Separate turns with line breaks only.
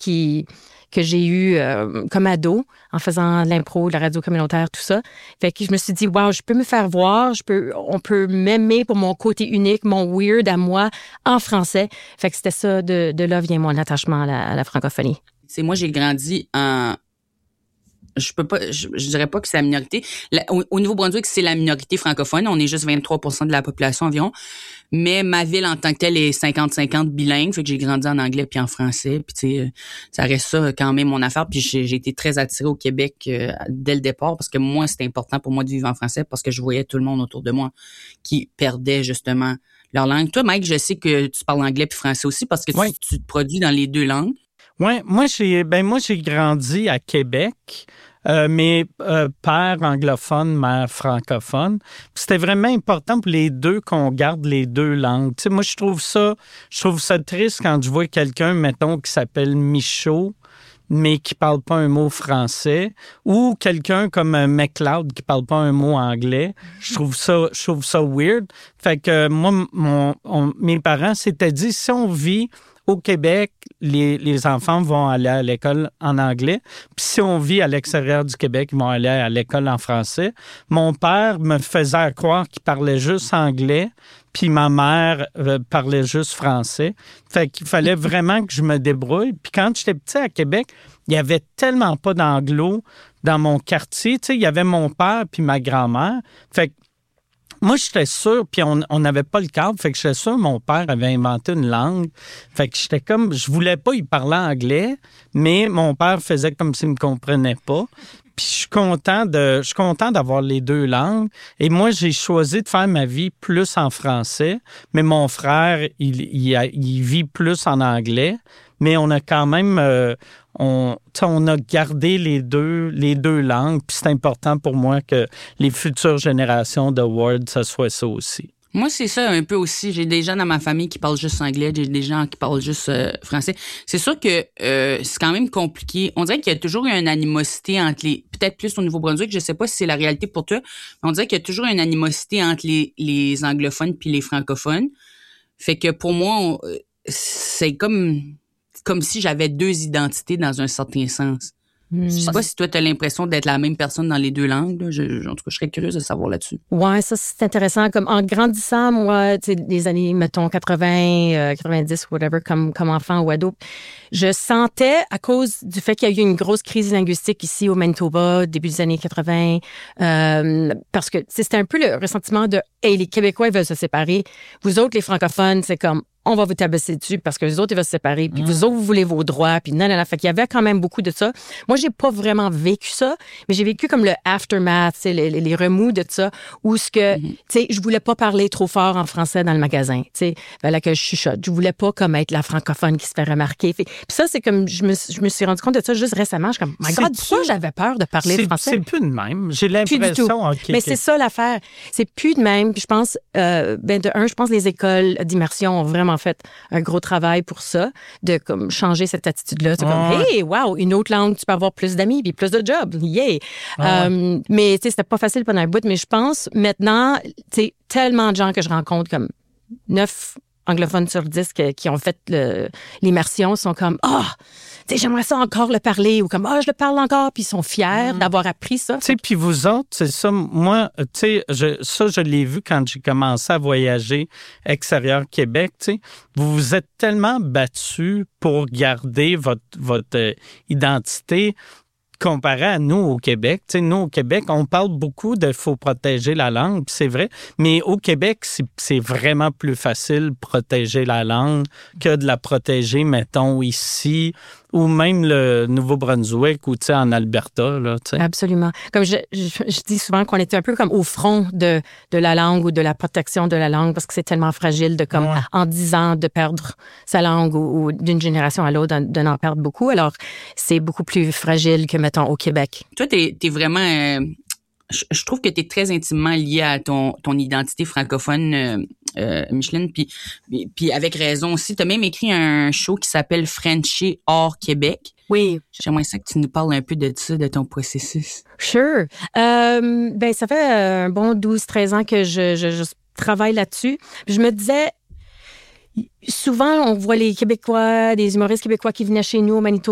que j'ai eu comme ado en faisant de l'impro, de la radio communautaire, tout ça. Fait que je me suis dit, wow, je peux me faire voir, on peut m'aimer pour mon côté unique, mon weird à moi en français. Fait que c'était ça, de là vient mon attachement à la francophonie.
C'est moi, j'ai grandi en... Je dirais pas que c'est la minorité. Au Nouveau-Brunswick, c'est la minorité francophone. On est juste 23% de la population environ. Mais ma ville en tant que telle est 50-50 bilingue. Fait que j'ai grandi en anglais puis en français. Puis tu sais, ça reste ça quand même mon affaire. Puis j'ai été très attirée au Québec dès le départ parce que moi, c'était important pour moi de vivre en français parce que je voyais tout le monde autour de moi qui perdait justement leur langue. Toi, Mike, je sais que tu parles anglais puis français aussi parce que tu te produis dans les deux langues.
Oui, moi j'ai grandi à Québec. Mes pères anglophones, mère francophone. Puis c'était vraiment important pour les deux qu'on garde les deux langues. Tu sais, moi, je trouve ça triste quand je vois quelqu'un, mettons, qui s'appelle Michaud, mais qui parle pas un mot français, ou quelqu'un comme McLeod qui parle pas un mot anglais. Je trouve ça weird. Fait que moi, mes parents s'étaient dit, si on vit au Québec, les enfants vont aller à l'école en anglais. Puis si on vit à l'extérieur du Québec, ils vont aller à l'école en français. Mon père me faisait croire qu'il parlait juste anglais, puis ma mère parlait juste français. Fait qu'il fallait vraiment que je me débrouille. Puis quand j'étais petit à Québec, il y avait tellement pas d'anglo dans mon quartier. Tu sais, il y avait mon père puis ma grand-mère. Fait que moi, j'étais sûr, puis on n'avait pas le cadre, fait que j'étais sûr que mon père avait inventé une langue. Fait que j'étais comme, je voulais pas y parler anglais, mais mon père faisait comme s'il me comprenait pas. Puis je suis content d'avoir les deux langues. Et moi, j'ai choisi de faire ma vie plus en français, mais mon frère, il vit plus en anglais. Mais on a quand même, on a gardé les deux langues. Puis c'est important pour moi que les futures générations de Ward, ça soit ça aussi.
Moi, c'est ça un peu aussi. J'ai des gens dans ma famille qui parlent juste anglais, j'ai des gens qui parlent juste français. C'est sûr que c'est quand même compliqué. On dirait qu'il y a toujours une animosité entre peut-être plus au Nouveau-Brunswick, je sais pas si c'est la réalité pour toi, mais on dirait qu'il y a toujours une animosité entre les anglophones puis les francophones. Fait que pour moi, c'est comme si j'avais deux identités dans un certain sens. Je sais pas si toi, tu as l'impression d'être la même personne dans les deux langues. Là. En tout cas, je serais curieuse de savoir là-dessus.
Ouais, ça, c'est intéressant. Comme en grandissant, moi, tu sais, les années, mettons, 80, 90, whatever, comme enfant ou ado, je sentais, à cause du fait qu'il y a eu une grosse crise linguistique ici au Manitoba, début des années 80, parce que c'était un peu le ressentiment de « Hey, les Québécois, ils veulent se séparer. Vous autres, les francophones, c'est comme... on va vous tabasser dessus parce que les autres, ils vont se séparer. Puis vous autres, vous voulez vos droits. Puis non. Fait qu'il y avait quand même beaucoup de ça. Moi, j'ai pas vraiment vécu ça, mais j'ai vécu comme le aftermath, les remous de ça, où ce que, tu sais, je voulais pas parler trop fort en français dans le magasin. Tu sais, là que je chuchote. Je voulais pas comme être la francophone qui se fait remarquer. Puis ça, c'est comme, je me suis rendu compte de ça juste récemment. Je suis comme, my God, pourquoi j'avais peur de parler français?
C'est plus de même. J'ai l'impression.
Mais c'est ça l'affaire. C'est plus de même. Puis je pense, je pense que les écoles d'immersion ont vraiment fait un gros travail pour ça, de comme changer cette attitude-là. C'est comme, hey, wow, une autre langue, tu peux avoir plus d'amis puis plus de jobs. Yeah! Mais tu sais, c'était pas facile pendant un bout, mais je pense maintenant, tu sais, tellement de gens que je rencontre, comme 9 anglophones sur 10 qui ont fait l'immersion sont comme, tu sais, j'aimerais ça encore le parler, ou comme, je le parle encore, puis ils sont fiers d'avoir appris ça.
Tu sais, puis vous autres, c'est ça, moi, tu sais, je l'ai vu quand j'ai commencé à voyager extérieur Québec, tu sais, vous vous êtes tellement battus pour garder votre identité comparé à nous au Québec. Tu sais, nous, au Québec, on parle beaucoup de faut protéger la langue, puis c'est vrai, mais au Québec, c'est vraiment plus facile de protéger la langue que de la protéger, mettons, ici, ou même le Nouveau-Brunswick, ou tu sais, en Alberta, là, tu sais.
Absolument. Comme je dis souvent qu'on était un peu comme au front de la langue ou de la protection de la langue, parce que c'est tellement fragile de, comme, en 10 ans, de perdre sa langue ou d'une génération à l'autre, d'en perdre beaucoup. Alors, c'est beaucoup plus fragile que, mettons, au Québec.
Toi, t'es vraiment... je trouve que t'es très intimement lié à ton identité francophone, Micheline, puis avec raison aussi. T'as même écrit un show qui s'appelle Frenchie hors Québec.
Oui.
J'aimerais ça que tu nous parles un peu de ça, de ton processus.
Sure. Ça fait un bon 12-13 ans que je travaille là-dessus. Je me disais, souvent, on voit les Québécois, des humoristes québécois qui venaient chez nous au Manitoba,